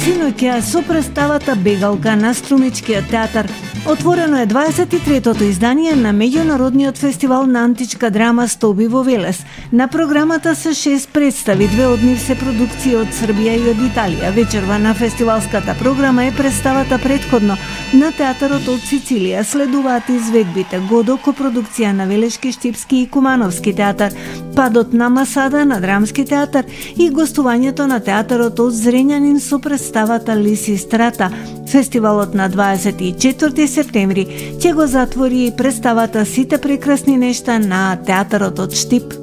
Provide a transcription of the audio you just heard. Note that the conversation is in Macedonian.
Синоќа со представата Бегалка на Струмичкиот театар отворено е 23-тото издание на меѓународниот фестивал на античка драма Стоби во Велес. На програмата се 6 представи, 2 од нив се продукции од Србија и од Италија. Вечерва на фестивалската програма е представата претходно на театарот од Сицилија. Следуваат изведбите Годо, копродукција на Велешки, Штипски и Кумановски театар, Падот на Масада на Драмски театар и гостувањето на театарот од Зрењанин со представата Лисистрата. Фестивалот на 24 септември ќе го затвори представата Сите прекрасни нешта на театарот од Штип.